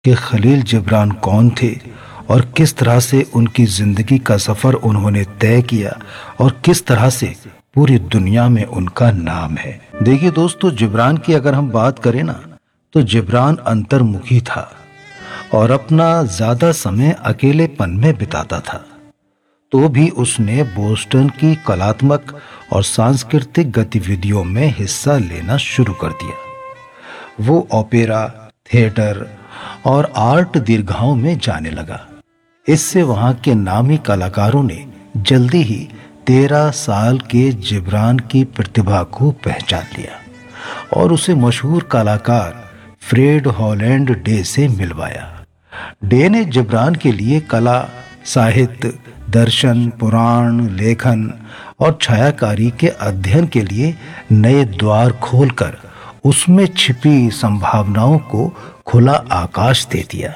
कि खलील जिब्रान कौन थे और किस तरह से उनकी जिंदगी का सफर उन्होंने तय किया और किस तरह से पूरी दुनिया में उनका नाम है। देखिए दोस्तों, जिब्रान की अगर हम बात करें ना, तो जिब्रान अंतर्मुखी था और अपना ज्यादा समय अकेलेपन में बिताता था। तो भी उसने बोस्टन की कलात्मक और सांस्कृतिक गतिविधियों में हिस्सा लेना शुरू कर दिया। वो ओपेरा, थिएटर और आर्ट दीर्घाओं में जाने लगा। इससे वहां के नामी कलाकारों ने जल्दी ही 13 साल के जिब्रान की प्रतिभा को पहचान लिया और उसे मशहूर कलाकार फ्रेड हॉलैंड डे से मिलवाया। डे ने जिब्रान के लिए कला, साहित्य, दर्शन, पुराण, लेखन और छायाकारी के अध्ययन के लिए नए द्वार खोलकर उसमें छिपी संभावनाओं को खुला आकाश दे दिया।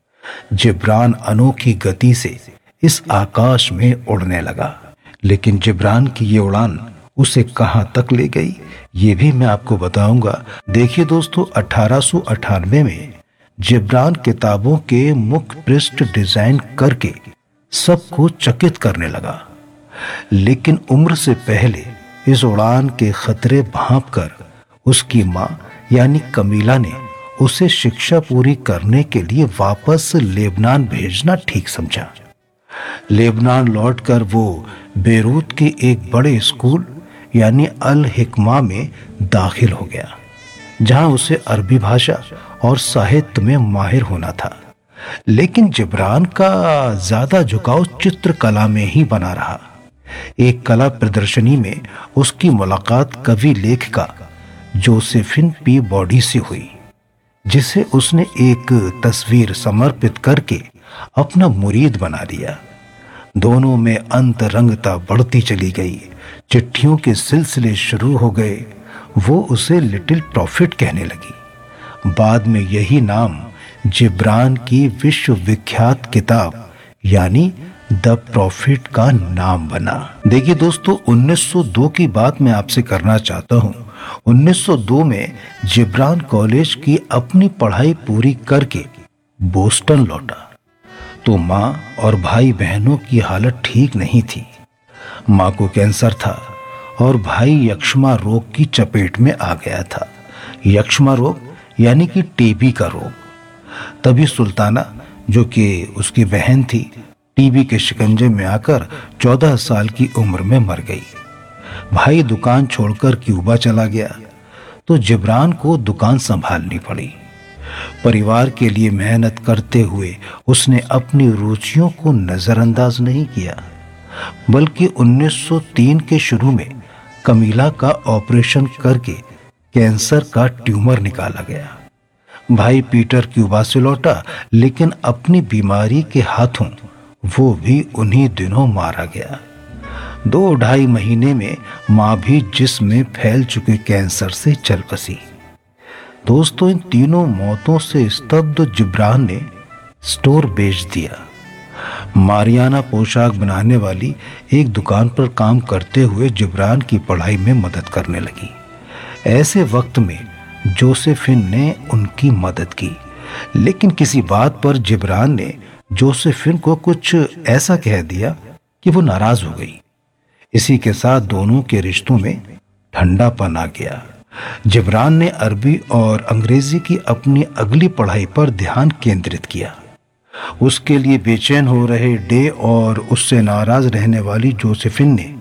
जिब्रान अनोखी गति से इस आकाश में उड़ने लगा, लेकिन जिब्रान की ये उड़ान उसे कहां तक ले गई, ये भी मैं आपको बताऊंगा। देखिए दोस्तों, 1898 में जिब्रान किताबों के मुख्य पृष्ठ डिजाइन करके सबको चकित करने लगा, लेकिन उम्र से पहले इस उड़ान के खतरे भांपकर उसकी मां यानी कमीला ने उसे शिक्षा पूरी करने के लिए वापस लेबनान भेजना ठीक समझा। लेबनान लौटकर वो बेरूत के एक बड़े स्कूल यानी अल हिकमा में दाखिल हो गया, जहां उसे अरबी भाषा और साहित्य में माहिर होना था। लेकिन जिब्रान का ज्यादा झुकाव चित्रकला में ही बना रहा। एक कला प्रदर्शनी में उसकी मुलाकात कवि लेखिका जोसेफिन पी बॉडी से हुई, जिसे उसने एक तस्वीर समर्पित करके अपना मुरीद बना लिया। दोनों में अंतरंगता बढ़ती चली गई। चिट्ठियों के सिलसिले शुरू हो गए। वो उसे लिटिल प्रॉफिट कहने लगी। बाद में यही नाम जिब्रान की विश्वविख्यात किताब यानी द प्रॉफिट का नाम बना। देखिए दोस्तों, 1902 की बात मैं आपसे करना चाहता हूँ। 1902 में जिब्रान कॉलेज की अपनी पढ़ाई पूरी करके बोस्टन लौटा तो माँ और भाई बहनों की हालत ठीक नहीं थी। माँ को कैंसर था और भाई यक्ष्मा रोग की चपेट में आ गया था। यक्ष्मा रोग यानी कि टीबी का रोग। तभी सुल्ताना, जो कि उसकी बहन थी, टीबी के शिकंजे में आकर 14 साल की उम्र में मर गई। भाई दुकान छोड़कर क्यूबा चला गया तो जिब्रान को दुकान संभालनी पड़ी। परिवार के लिए मेहनत करते हुए उसने अपनी रुचियों को नजरअंदाज नहीं किया, बल्कि 1903 के शुरू में कमीला का ऑपरेशन करके कैंसर का ट्यूमर निकाला गया। भाई पीटर क्यूबा से लौटा, लेकिन अपनी बीमारी के हाथों वो भी उन्हीं दिनों मारा गया। 2-2.5 महीने में मां भी जिस्म में फैल चुके कैंसर से चल बसी। दोस्तों, इन तीनों मौतों से स्तब्ध जिब्रान ने स्टोर बेच दिया। मारियाना पोशाक बनाने वाली एक दुकान पर काम करते हुए जिब्रान की पढ़ाई में मदद करने लगी। ऐसे वक्त में जोसेफिन ने उनकी मदद की, लेकिन किसी बात पर जिब्रान ने जोसेफिन को कुछ ऐसा कह दिया कि वो नाराज हो गई। इसी के साथ दोनों के रिश्तों में ठंडापन आ गया। जिब्रान ने अरबी और अंग्रेजी की अपनी अगली पढ़ाई पर ध्यान केंद्रित किया। उसके लिए बेचैन हो रहे डे और उससे नाराज रहने वाली जोसेफिन ने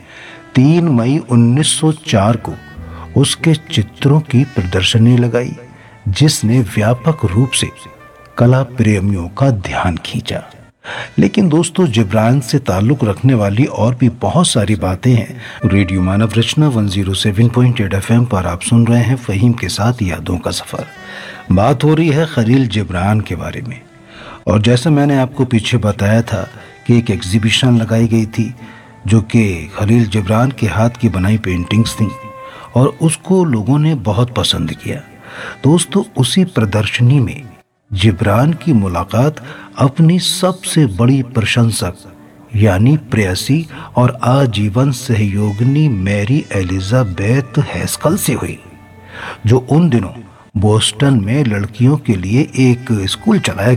3 मई 1904 को उसके चित्रों की प्रदर्शनी लगाई, जिसने व्यापक रूप से कला प्रेमियों का ध्यान खींचा। लेकिन दोस्तों, जिब्रान से ताल्लुक रखने वाली और भी बहुत सारी बातें हैं। रेडियो मानव रचना 107.8 FM पर आप सुन रहे हैं फहीम के साथ यादों का सफर। बात हो रही है खलील जिब्रान के बारे में। और जैसे मैंने आपको पीछे बताया था कि एक एग्जीबिशन लगाई गई थी जो कि खलील जिब्रान के हाथ की बनाई पेंटिंग्स थी और उसको लोगों ने बहुत पसंद किया। दोस्तों, उसी प्रदर्शनी में जिब्रान की मुलाकात अपनी सबसे बड़ी प्रशंसक यानी प्रेयसी और आजीवन सहयोगिनी मैरी एलिजाबेथ हैस्कल से हुई, जो उन दिनों बोस्टन में लड़कियों के लिए एक स्कूल चलाया